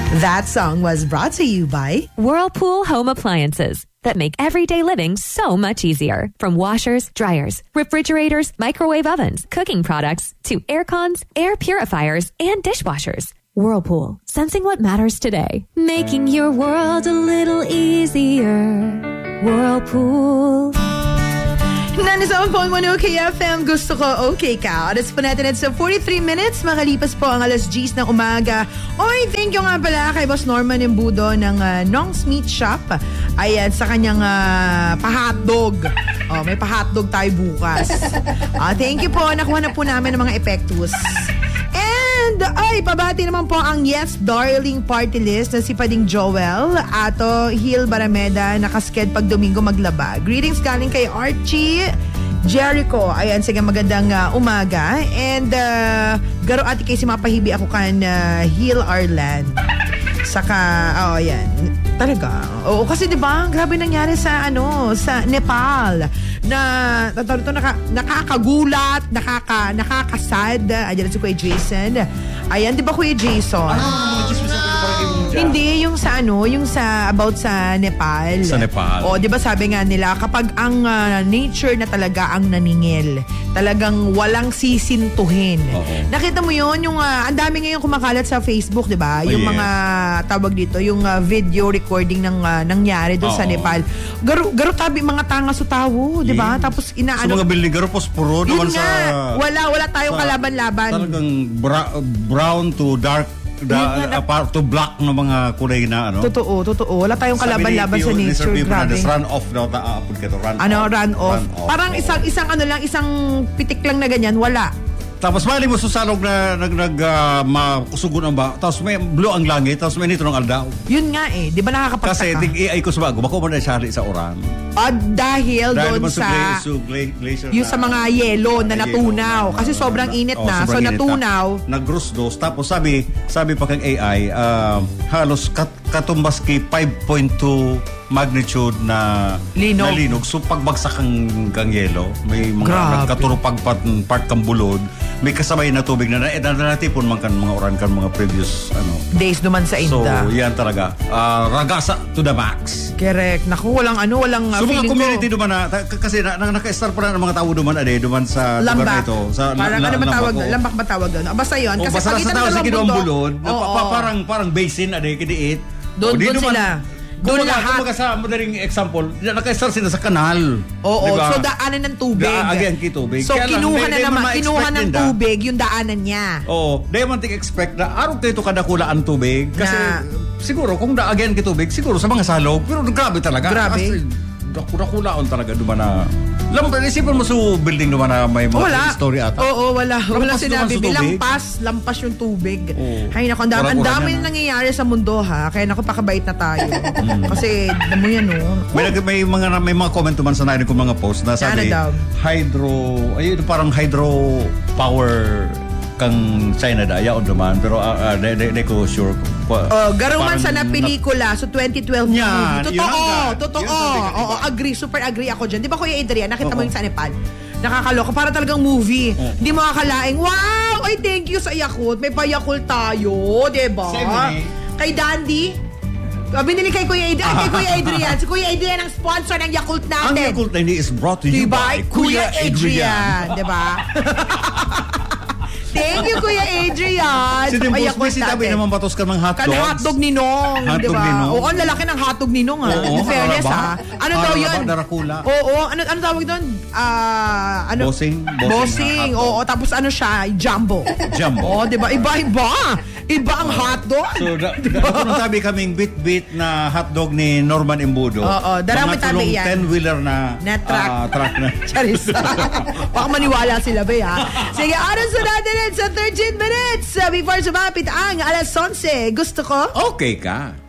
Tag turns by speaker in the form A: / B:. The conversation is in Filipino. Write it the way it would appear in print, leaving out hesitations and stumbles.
A: That song was brought to you by
B: Whirlpool Home Appliances that make everyday living so much easier. From washers, dryers, refrigerators, microwave ovens, cooking products, to air cons, air purifiers, and dishwashers. Whirlpool, sensing what matters today. Making your world a little easier. Whirlpool.
A: 97.1 OKFM, gusto ko okay ka. Oras po natin at sa 43 minutes, makalipas po ang alas 10 ng umaga. Oy, thank you nga pala kay Boss Norman Embudo ng Nong's Meat Shop. Ayan, sa kanyang pa-hotdog. Oh, may pa-hotdog tayo bukas. Thank you po, nakuha na po namin ng mga epektus. And, pabati naman po ang Yes Darling Party List na si Pading Joel, Ato, Hil Barameda, nakasked pag Domingo maglaba. Greetings galing kay Archie Jericho. Ayan, sige, magandang umaga. And, garo ati kay si mapahibi ako kan Hil Arlan. Saka, ayan. Talaga. Oo, kasi 'di ba? Grabe nangyari sa sa Nepal na nakakagulat, nakakasad. Ayan si Kuya Jason. Ayan, 'di ba Kuya Jason? Hindi yung sa about sa Nepal.
C: Sa Nepal.
A: O, 'di ba sabi nga nila kapag ang nature na talaga ang naningil, talagang walang sisintuhin. Nakita mo 'yon yung ang dami ngayon kumakalat sa Facebook, 'di ba? Yung mga tawag dito, yung video recording ng nangyari doon sa Nepal. Garo tabi mga tanga sa tawo, 'di ba? Tapos
C: sa mga building garo posporo naman sa
A: wala tayong kalaban-laban.
C: Talagang brown to dark to black ng mga kulay na
A: Totoo. Wala tayong kalaban-laban sa nature. Grabe.
C: Run off daw taapod ka to.
A: Run off. Parang isang pitik lang na ganyan, wala.
C: Tapos mali mo susalog na makusugon ang ba. Tapos may blue ang langit. Tapos may nito ng aldaw.
A: Yun nga di ba nakakapagtaka?
C: Kasi AI ko sa bago. Bako mo na siyari sa oran.
A: Dahil doon sa
C: glacier
A: yung sa mga yelo na natunaw. Kasi sobrang init na. So natunaw.
C: Nag-grusdos. Tapos sabi pa kang AI, halos katumbas kay 5.2 magnitude na linog. So pagbagsak kang yelo, may mga nagkaturupag part kang bulod, may kasabay na tubig na natipon man kan mga oran kan mga previous
A: days duman sa inda.
C: So yan talaga. Ragasa to the max.
A: Correct. Naku, walang
C: so mga community duman na kasi naka-start pa na ng mga tao duman sa lugar na ito. Sa
A: parang lambak ba tawag doon? Basta yun. Kasi
C: basta sa tao sa kinuang bulod, parang basin kidiit.
A: Doon sila. Doon lahat.
C: Kung sa madaling example, naka-start sila sa kanal.
A: Oo, diba? So daanan ng tubig.
C: Tubig.
A: So kinuha ng tubig yung daanan niya.
C: Oo, di man expect na araw kayo kadakula ang tubig. Kasi siguro kung again kitubig, siguro sa mga salog. Pero grabe talaga.
A: Grabe.
C: Dakula-kulaon talaga duman na. Isipan mo sa building naman na may mga story ata.
A: Oo, wala sinabi. Lampas yung tubig. Hay nako, ang dami na nangyayari sa mundo ha. Kaya nako, pakabait na tayo. Kasi damo yan
C: may mga comment naman sa natin kung mga post na sabi parang hydro power kang China yaon naman pero de ko sure
A: garuman sa na pelikula so 2012 movie. Totoo. Super agree ako dyan. Di ba Kuya Adrian, nakita mo yung sa Nepal? Nakakaloka, para talagang movie. Hindi mo akalaing, wow, thank you sa Yakult. May pa-Yakult tayo, di ba? Kay Dandy, binili kay Kuya Adrian. Si Kuya Adrian ang sponsor ng Yakult natin.
C: Ang Yakult na is brought to you by Kuya Adrian.
A: Di ba? Thank you, Kuya Adrian.
C: Si tabi naman batos ka ng hotdogs.
A: Hotdog ni Nong, di ba? Oo, ang lalaki ng hotdog ni Nong, ha? In fairness, ha? Ano daw yun? Oo, ano tawag doon? Bossing. Oo, tapos siya? Jumbo. Oo, di ba? Iba ang hotdog.
C: So, kung tabi kaming bit-bit na hotdog ni Norman Embudo.
A: Oo, darami tabi yan.
C: 10-wheeler na truck na.
A: Charis. Baka maniwala sila ba, ha? Sige, oras na natin sa 13 minutes before sumapit ang alas 11. Gusto ko?
C: Okay ka.